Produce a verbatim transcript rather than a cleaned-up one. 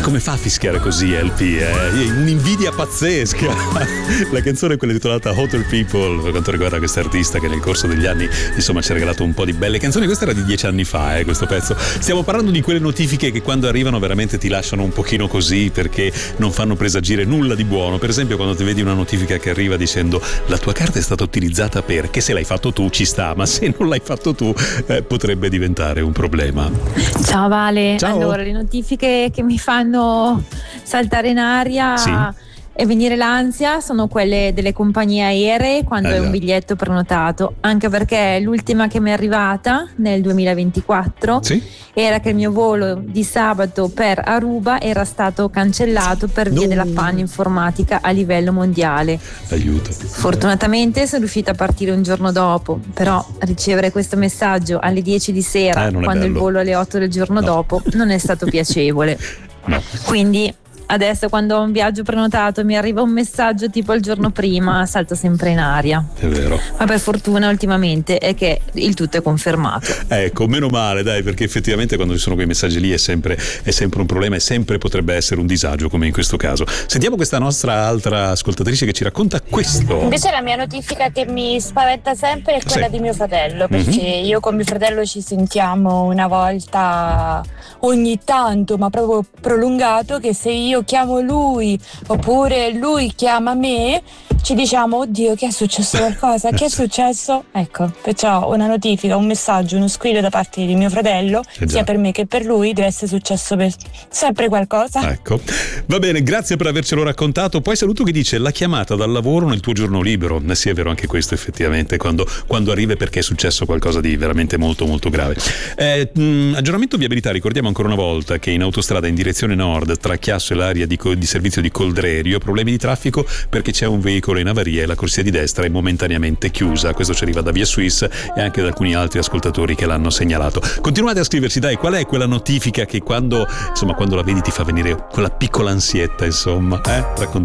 come fa a fischiare così L P? Eh? Un'invidia pazzesca. La canzone è quella titolata Hotter People, per quanto riguarda questo artista che nel corso degli anni insomma ci ha regalato un po' di belle canzoni. Questa era di dieci anni fa, eh, questo pezzo. Stiamo parlando di quelle notifiche che quando arrivano veramente ti lasciano un pochino così, perché non fanno presagire nulla di buono. Per esempio quando ti vedi una notifica che arriva dicendo la tua carta è stata utilizzata per, che se l'hai fatto tu ci sta, ma se non l'hai fatto tu eh, potrebbe diventare un problema. Ciao Vale. Ciao. Allora, le notifiche che mi fanno saltare in aria Sì. e venire l'ansia sono quelle delle compagnie aeree quando Eh, è un già. biglietto prenotato, anche perché l'ultima che mi è arrivata nel duemilaventiquattro Sì? era che il mio volo di sabato per Aruba era stato cancellato per via No. della panne informatica a livello mondiale. Aiuto. Fortunatamente sono riuscita a partire un giorno dopo, però ricevere questo messaggio alle dieci di sera Eh, non è quando il bello. volo alle otto del giorno No. dopo non è stato piacevole. No. Quindi adesso quando ho un viaggio prenotato e mi arriva un messaggio tipo il giorno prima, salto sempre in aria. È vero. Ma per fortuna ultimamente è che il tutto è confermato. Ecco, meno male, dai, perché effettivamente quando ci sono quei messaggi lì è sempre, è sempre un problema e sempre potrebbe essere un disagio, come in questo caso. Sentiamo questa nostra altra ascoltatrice che ci racconta questo. Invece la mia notifica che mi spaventa sempre è quella Sì. di mio fratello, perché Mhm. io con mio fratello ci sentiamo una volta ogni tanto, ma proprio prolungato, che se io chiamo lui oppure lui chiama me ci diciamo oddio che è successo qualcosa, che è successo? Ecco, perciò una notifica, un messaggio, uno squillo da parte di mio fratello, Eh già. sia per me che per lui, deve essere successo per sempre qualcosa. Ecco, va bene, grazie per avercelo raccontato. Poi saluto che dice la chiamata dal lavoro nel tuo giorno libero. Eh sì, è vero anche questo effettivamente, quando, quando arriva è perché è successo qualcosa di veramente molto molto grave. Eh, mh, aggiornamento viabilità, ricordiamo ancora una volta che in autostrada in direzione nord tra Chiasso e l'area di, co- di servizio di Coldrerio problemi di traffico perché c'è un veicolo in avaria e la corsia di destra è momentaneamente chiusa. Questo ci arriva da Via Suisse e anche da alcuni altri ascoltatori che l'hanno segnalato. Continuate a scriverci, dai, qual è quella notifica che quando insomma quando la vedi ti fa venire quella piccola ansietta, insomma, eh? Raccontate.